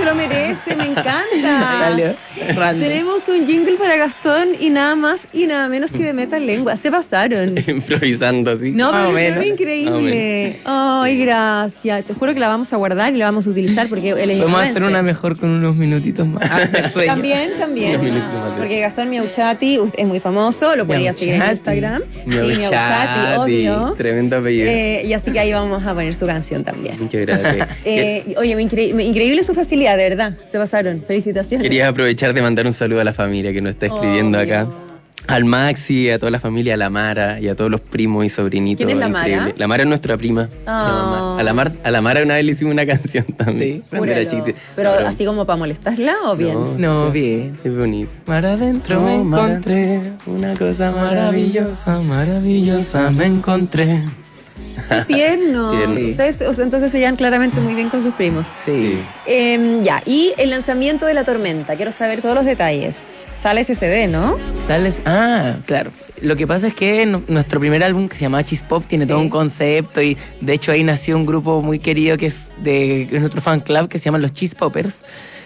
lo merece, me encanta. Salió random. Tenemos un jingle para Gastón y nada más y nada menos que de Metalengua. Se pasaron. Improvisando así. No, Más o pero menos. es increíble. Ay, gracias. Te juro que la vamos a guardar y la vamos a utilizar porque él es Podemos hacer influencer. una mejor con unos minutitos más. De sueño. También. Unos minutos más de Porque Gastón Miauchati es muy famoso, lo podría seguir en Miauchati. Instagram. Miauchati, Sí, Miauchati, obvio. Tremendo apellido. Y así que ahí vamos a poner su canción también. Muchas gracias. Oye, increíble su facilidad, de verdad. Se pasaron. Felicitaciones. Quería aprovechar de mandar un saludo a la familia que nos está escribiendo Obvio. acá. Al Maxi, a toda la familia, a la Mara y a todos los primos y sobrinitos. ¿Quién es la Mara? Increíble. La Mara es nuestra prima. Se llama Mara. A la Mara una vez le hicimos una canción también. Sí. Cuando era Júralo. chiquitita. Pero Ahora- así como para molestarla o bien. No, sí, bien. Sí, bonito. Mar adentro me encontré, una cosa maravillosa. maravillosa me encontré. Qué tierno. Tierno. Ustedes, o sea, entonces se llevan claramente muy bien con sus primos. Sí. Ya, y el lanzamiento de La Tormenta. Quiero saber todos los detalles. Sale ese CD, ¿no? Sales. Claro. Lo que pasa es que nuestro primer álbum, que se llama Cheese Pop, tiene todo un concepto y de hecho ahí nació un grupo muy querido que es nuestro fan club que se llama los Cheese Poppers.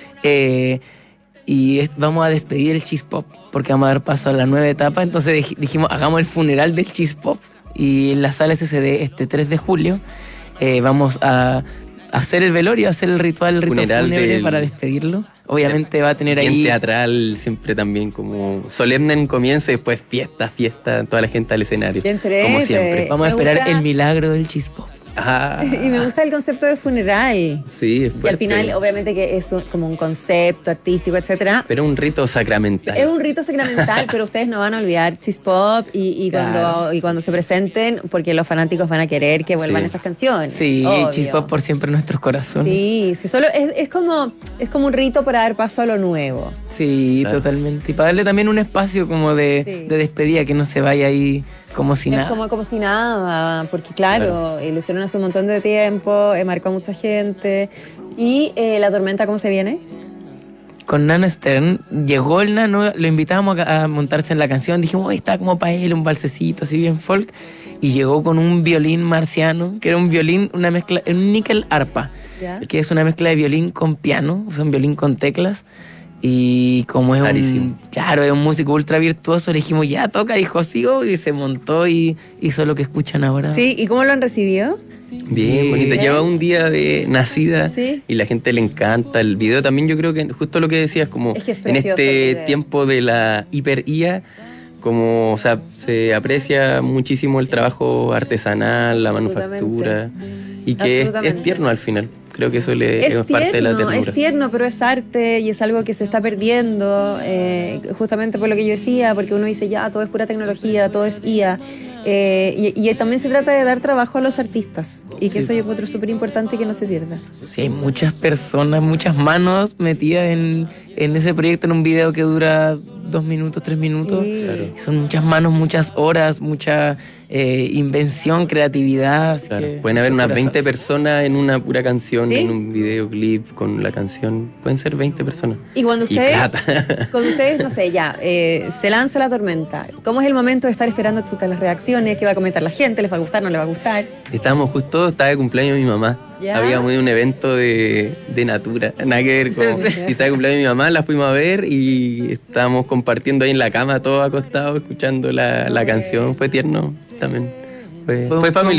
Vamos a despedir el Cheese Pop porque vamos a dar paso a la nueva etapa. Entonces dijimos, hagamos el funeral del Cheese Pop y en la sala SCD este 3 de julio vamos a hacer el velorio, hacer el rito Funeral fúnebre del- para despedirlo. Obviamente va a tener Bien ahí... teatral, siempre también como solemne en comienzo y después fiesta, toda la gente al escenario. Qué entrete. Como siempre. Vamos a Me esperar gusta- el milagro del Cheese Pop. Ah, Y me gusta el concepto de funeral. sí, es Y al fuerte. final, obviamente, que es como un concepto artístico, etcétera. Pero un rito sacramental. Es un rito sacramental, pero ustedes no van a olvidar Cheese Pop y Claro. cuando se presenten, porque los fanáticos van a querer que vuelvan Sí. esas canciones. Sí, obvio. Cheese Pop por siempre en nuestros corazones. Sí, sí, solo es como un rito para dar paso a lo nuevo. Sí, Claro. totalmente. Y para darle también un espacio como de despedida, que no se vaya ahí como si Es nada. como si nada, porque claro, lo hicieron hace un montón de tiempo, marcó a mucha gente. ¿Y La Tormenta cómo se viene? Con Nano Stern, llegó el Nano, lo invitamos a montarse en la canción, dijimos, "Uy, está como para él, un balsecito así bien folk", y llegó con un violín marciano, que era un violín, una mezcla, un níquel arpa, ¿Ya? que es una mezcla de violín con piano, o sea, un violín con teclas. Y como es Rarísimo. claro, es un músico ultra virtuoso, le dijimos, ya toca, dijo, sí, y se montó y hizo lo que escuchan ahora. Sí, ¿y cómo lo han recibido? Bien bonita. Lleva un día de nacida Sí. y la gente le encanta. El video también yo creo que justo lo que decías, como Es que es en precioso el este video. tiempo de la hiper-IA, como, o sea, se aprecia muchísimo el trabajo artesanal, la Absolutamente. manufactura y que Absolutamente. es tierno al final. Creo que eso es parte de la ternura. Es tierno, pero es arte y es algo que se está perdiendo, justamente por lo que yo decía, porque uno dice, ya, todo es pura tecnología, todo es IA. Y también se trata de dar trabajo a los artistas y que eso yo encuentro súper importante y que no se pierda. Sí, hay muchas personas, muchas manos metidas en ese proyecto, en un video que dura 2 minutos, 3 minutos. Sí. Claro. Y son muchas manos, muchas horas, mucha invención, creatividad. Así Claro, que pueden haber muchos unas 20 corazones. personas en una pura canción, ¿Sí? en un videoclip con la canción. Pueden ser 20 personas. Y cuando Y ustedes, plata. no sé, ya, se lanza La Tormenta, ¿cómo es el momento de estar esperando todas las reacciones? ¿Qué va a comentar la gente? ¿Les va a gustar? ¿No les va a gustar? Estábamos justo, estaba de cumpleaños mi mamá. ¿Ya? Habíamos ido a un evento de Natura, nada que ver con... Y estaba de cumpleaños mi mamá, la fuimos a ver y estábamos compartiendo ahí en la cama, todos acostados, escuchando la canción. Fue tierno también. Fue familiar.